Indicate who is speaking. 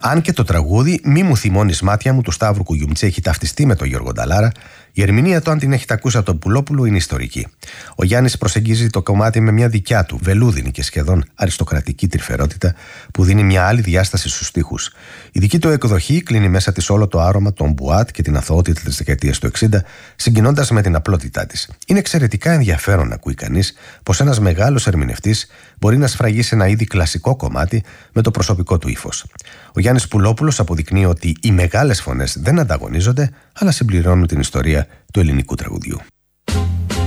Speaker 1: Αν και το τραγούδι «Μη μου θυμώνεις μάτια μου» του Σταύρου Κουγιουμτζή έχει ταυτιστεί με τον Γιώργο Νταλάρα, η ερμηνεία του, αν την έχετε ακούσει από τον Πουλόπουλο, είναι ιστορική. Ο Γιάννης προσεγγίζει το κομμάτι με μια δικιά του, βελούδινη και σχεδόν αριστοκρατική τρυφερότητα, που δίνει μια άλλη διάσταση στους στίχους. Η δική του εκδοχή κλείνει μέσα της όλο το άρωμα των μπουάτ και την αθωότητα της δεκαετίας του 60, συγκινώντας με την απλότητά της. Είναι εξαιρετικά ενδιαφέρον να ακούει κανείς πως ένας μεγάλος ερμηνευτής μπορεί να σφραγίσει ένα ήδη κλασικό κομμάτι με το προσωπικό του ύφος. Ο Γιάννης Πουλόπουλος αποδεικνύει ότι οι μεγάλες φωνές δεν ανταγωνίζονται, αλλά συμπληρώνουν την ιστορία του ελληνικού τραγουδιού.